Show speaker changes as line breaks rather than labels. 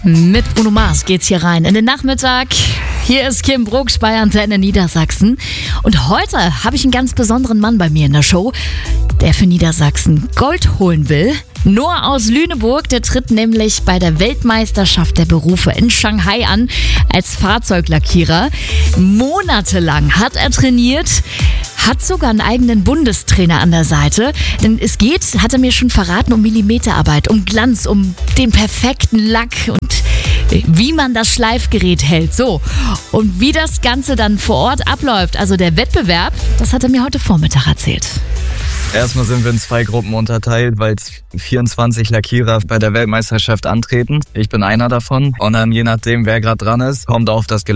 Mit Bruno Mars geht's hier rein in den Nachmittag. Hier ist Kim Brooks bei Antenne Niedersachsen. Und heute habe ich einen ganz besonderen Mann bei mir in der Show, der für Niedersachsen Gold holen will. Noah aus Lüneburg, der tritt nämlich bei der Weltmeisterschaft der Berufe in Shanghai an als Fahrzeuglackierer. Monatelang hat er trainiert, hat sogar einen eigenen Bundestrainer an der Seite. Denn es geht, hat er mir schon verraten, um Millimeterarbeit, um Glanz, um den perfekten Lack und wie man das Schleifgerät hält. So, und wie das Ganze dann vor Ort abläuft, also der Wettbewerb, das hat er mir heute Vormittag erzählt.
Erstmal sind wir in 2 Gruppen unterteilt, weil 24 Lackierer bei der Weltmeisterschaft antreten. Ich bin einer davon. Und dann je nachdem, wer gerade dran ist, kommt auf das Gelände